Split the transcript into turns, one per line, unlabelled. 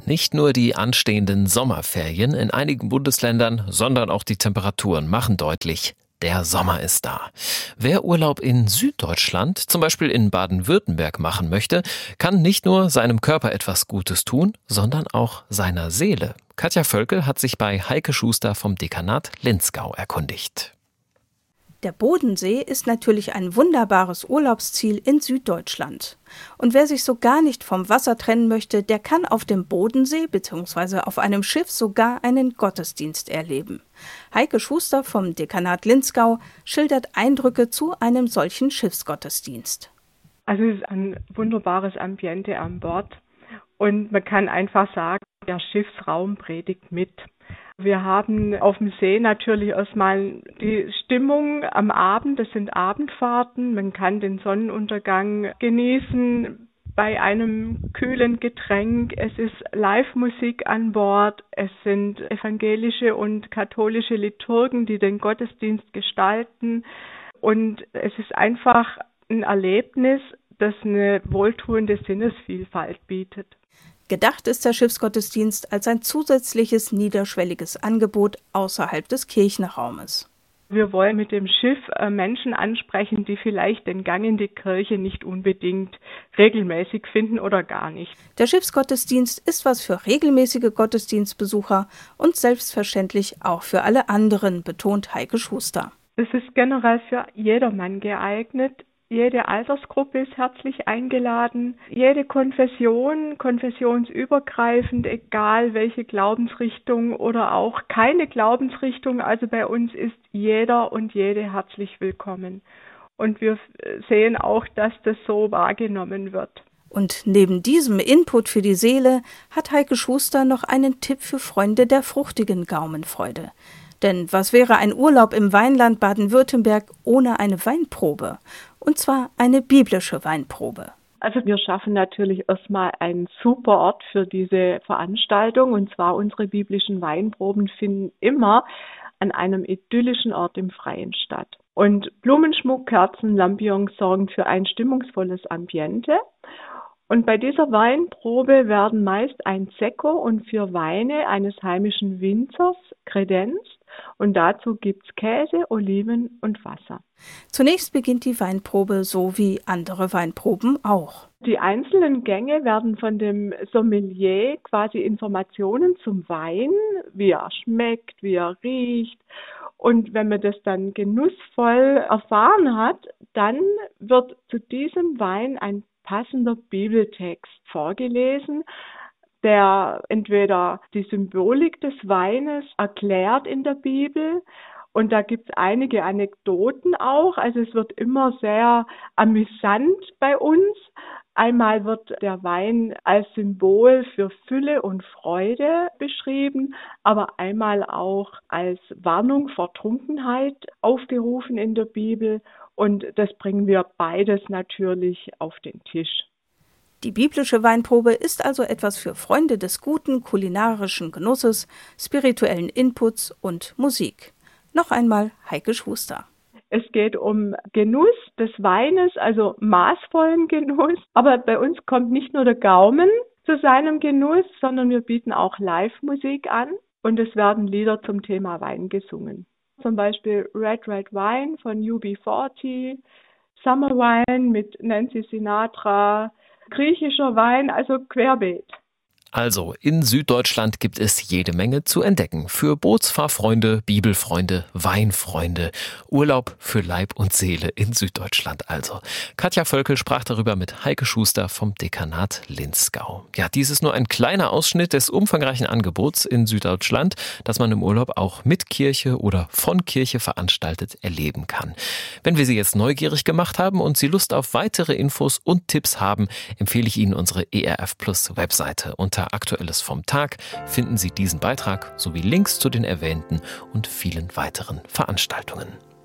Nicht nur die anstehenden Sommerferien in einigen Bundesländern, sondern auch die Temperaturen machen deutlich, der Sommer ist da. Wer Urlaub in Süddeutschland, zum Beispiel in Baden-Württemberg machen möchte, kann nicht nur seinem Körper etwas Gutes tun, sondern auch seiner Seele. Katja Völkel hat sich bei Heike Schuster vom Dekanat Linzgau erkundigt.
Der Bodensee ist natürlich ein wunderbares Urlaubsziel in Süddeutschland. Und wer sich so gar nicht vom Wasser trennen möchte, der kann auf dem Bodensee bzw. auf einem Schiff sogar einen Gottesdienst erleben. Heike Schuster vom Dekanat Linzgau schildert Eindrücke zu einem solchen Schiffsgottesdienst.
Also es ist ein wunderbares Ambiente an Bord und man kann einfach sagen, der Schiffsraum predigt mit. Wir haben auf dem See natürlich erstmal die Stimmung am Abend, das sind Abendfahrten, man kann den Sonnenuntergang genießen bei einem kühlen Getränk, es ist Live-Musik an Bord, es sind evangelische und katholische Liturgen, die den Gottesdienst gestalten und es ist einfach ein Erlebnis, das eine wohltuende Sinnesvielfalt bietet.
Gedacht ist der Schiffsgottesdienst als ein zusätzliches niederschwelliges Angebot außerhalb des Kirchenraumes.
Wir wollen mit dem Schiff Menschen ansprechen, die vielleicht den Gang in die Kirche nicht unbedingt regelmäßig finden oder gar nicht.
Der Schiffsgottesdienst ist was für regelmäßige Gottesdienstbesucher und selbstverständlich auch für alle anderen, betont Heike Schuster.
Es ist generell für jedermann geeignet. Jede Altersgruppe ist herzlich eingeladen, jede Konfession, konfessionsübergreifend, egal welche Glaubensrichtung oder auch keine Glaubensrichtung. Also bei uns ist jeder und jede herzlich willkommen. Und wir sehen auch, dass das so wahrgenommen wird.
Und neben diesem Input für die Seele hat Heike Schuster noch einen Tipp für Freunde der fruchtigen Gaumenfreude. Denn was wäre ein Urlaub im Weinland Baden-Württemberg ohne eine Weinprobe? Und zwar eine biblische Weinprobe.
Also wir schaffen natürlich erstmal einen super Ort für diese Veranstaltung. Und zwar unsere biblischen Weinproben finden immer an einem idyllischen Ort im Freien statt. Und Blumenschmuck, Kerzen, Lampions sorgen für ein stimmungsvolles Ambiente. Und bei dieser Weinprobe werden meist ein Sekko und 4 Weine eines heimischen Winzers kredenzt. Und dazu gibt's Käse, Oliven und Wasser.
Zunächst beginnt die Weinprobe so wie andere Weinproben auch.
Die einzelnen Gänge werden von dem Sommelier quasi Informationen zum Wein, wie er schmeckt, wie er riecht. Und wenn man das dann genussvoll erfahren hat, dann wird zu diesem Wein ein passender Bibeltext vorgelesen, der entweder die Symbolik des Weines erklärt in der Bibel. Und da gibt es einige Anekdoten auch. Also es wird immer sehr amüsant bei uns. Einmal wird der Wein als Symbol für Fülle und Freude beschrieben, aber einmal auch als Warnung vor Trunkenheit aufgerufen in der Bibel. Und das bringen wir beides natürlich auf den Tisch.
Die biblische Weinprobe ist also etwas für Freunde des guten kulinarischen Genusses, spirituellen Inputs und Musik. Noch einmal Heike Schuster.
Es geht um Genuss des Weines, also maßvollen Genuss. Aber bei uns kommt nicht nur der Gaumen zu seinem Genuss, sondern wir bieten auch Live-Musik an und es werden Lieder zum Thema Wein gesungen. Zum Beispiel Red Red Wine von UB40, Summer Wine mit Nancy Sinatra, griechischer Wein, also querbeet.
Also, in Süddeutschland gibt es jede Menge zu entdecken. Für Bootsfahrfreunde, Bibelfreunde, Weinfreunde. Urlaub für Leib und Seele in Süddeutschland also. Katja Völkel sprach darüber mit Heike Schuster vom Dekanat Linzgau. Ja, dies ist nur ein kleiner Ausschnitt des umfangreichen Angebots in Süddeutschland, das man im Urlaub auch mit Kirche oder von Kirche veranstaltet erleben kann. Wenn wir Sie jetzt neugierig gemacht haben und Sie Lust auf weitere Infos und Tipps haben, empfehle ich Ihnen unsere ERF Plus Webseite. Unter Aktuelles vom Tag finden Sie diesen Beitrag sowie Links zu den erwähnten und vielen weiteren Veranstaltungen.